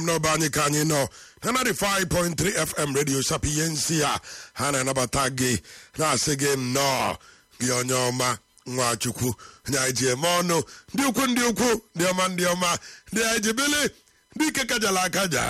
no bani kanyi no 95.3 FM radio sapiensia hana nabatagi na sige no gionyoma nwa chukwu nya ije mono ndi ukwu ndi ọma ndi ejibili ndi kekajala akaja